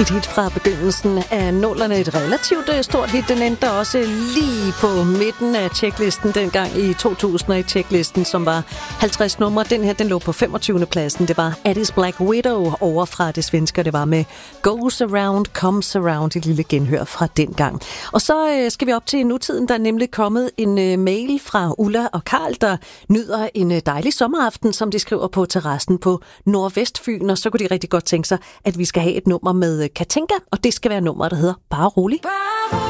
Et hit fra begyndelsen af nullerne, et relativt stort hit. Den endte også lige på midten af checklisten dengang i 2001 checklisten, som var 50 numre. Den her, den lå på 25. pladsen. Det var Addis Black Widow over fra det svenske. Det var med Goes Around, Comes Around, et lille genhør fra dengang. Og så skal vi op til nutiden. Der er nemlig kommet en mail fra Ulla og Karl, der nyder en dejlig sommeraften, som de skriver på terrassen på Nordvestfyn. Og så kunne de rigtig godt tænke sig, at vi skal have et nummer med Katinka, og det skal være nummeret, der hedder Bare Rolig.